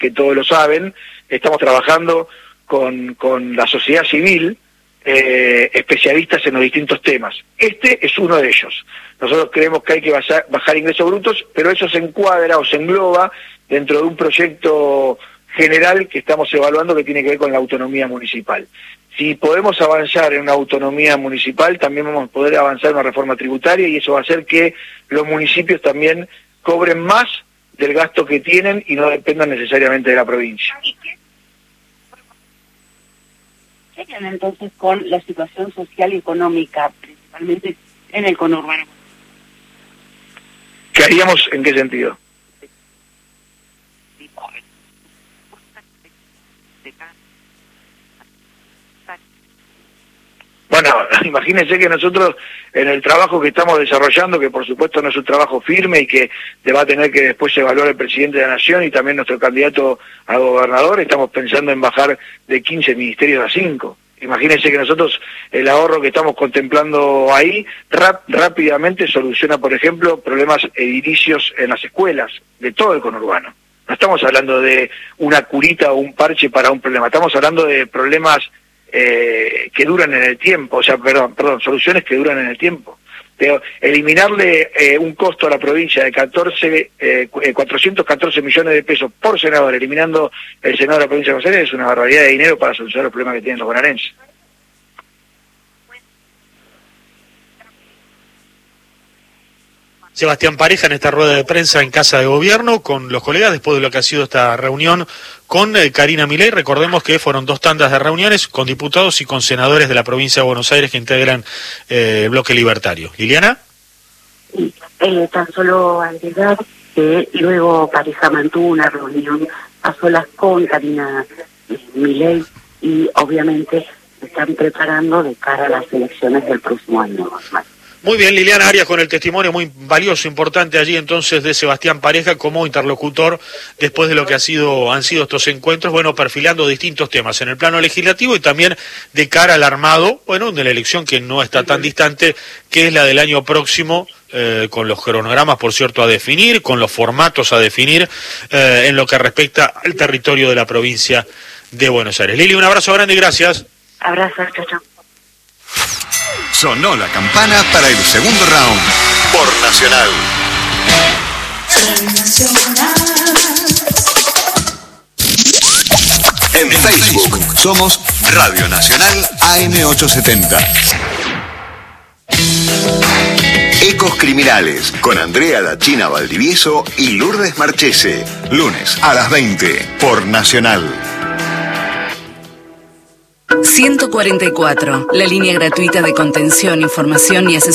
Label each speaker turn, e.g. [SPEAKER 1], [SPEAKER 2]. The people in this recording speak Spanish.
[SPEAKER 1] que todos lo saben, estamos trabajando con la sociedad civil, especialistas en los distintos temas. Este es uno de ellos. Nosotros creemos que hay que bajar ingresos brutos, pero eso se encuadra o se engloba dentro de un proyecto general que estamos evaluando que tiene que ver con la autonomía municipal. Si podemos avanzar en una autonomía municipal, también vamos a poder avanzar en una reforma tributaria, y eso va a hacer que los municipios también cobren más del gasto que tienen y no dependan necesariamente de la provincia.
[SPEAKER 2] ¿Qué harían entonces con la situación social y económica, principalmente en el conurbano?
[SPEAKER 1] ¿Qué haríamos en qué sentido? Bueno, imagínense que nosotros en el trabajo que estamos desarrollando, que por supuesto no es un trabajo firme y que va a tener que después evaluar el presidente de la Nación y también nuestro candidato a gobernador, estamos pensando en bajar de 15 ministerios a 5. Imagínense que nosotros el ahorro que estamos contemplando ahí rápidamente soluciona, por ejemplo, problemas edilicios en las escuelas de todo el conurbano. No estamos hablando de una curita o un parche para un problema, estamos hablando de problemas que duran en el tiempo, o sea, perdón, soluciones que duran en el tiempo. Pero eliminarle un costo a la provincia de 414 millones de pesos por senador, eliminando el senador de la provincia de Buenos Aires, es una barbaridad de dinero para solucionar los problemas que tienen los bonaerenses.
[SPEAKER 3] Sebastián Pareja en esta rueda de prensa en Casa de Gobierno con los colegas después de lo que ha sido esta reunión con Karina Milei. Recordemos que fueron 2 tandas de reuniones con diputados y con senadores de la provincia de Buenos Aires que integran el bloque libertario. ¿Liliana?
[SPEAKER 2] Sí, tan solo agregar que luego Pareja mantuvo una reunión a solas con Karina Milei y obviamente se están preparando de cara a las elecciones del próximo año.
[SPEAKER 3] Muy bien, Liliana Arias, con el testimonio muy valioso, importante allí entonces de Sebastián Pareja como interlocutor después de lo que han sido estos encuentros, bueno, perfilando distintos temas en el plano legislativo y también de cara al armado, bueno, de la elección que no está tan distante, que es la del año próximo, con los cronogramas, por cierto, a definir, con los formatos a definir, en lo que respecta al territorio de la provincia de Buenos Aires. Lili, un abrazo grande y gracias.
[SPEAKER 2] Abrazo, chao.
[SPEAKER 4] Sonó la campana para el segundo round por Nacional. En Facebook somos Radio Nacional AM870. Ecos Criminales con Andrea La China Valdivieso y Lourdes Marchese. Lunes a las 20 por Nacional.
[SPEAKER 5] 144, la línea gratuita de contención, información y asesoría.